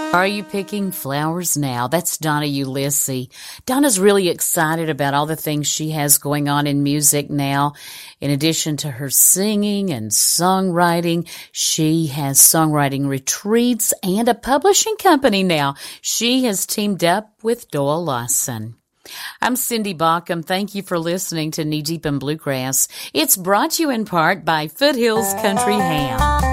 Are you picking flowers now? That's Donna Ulisse. Donna's really excited about all the things she has going on in music now. In addition to her singing and songwriting, she has songwriting retreats and a publishing company now. She has teamed up with Doyle Lawson. I'm Cindy Baucom. Thank you for listening to Knee Deep in Bluegrass. It's brought to you in part by Foothills Country Ham.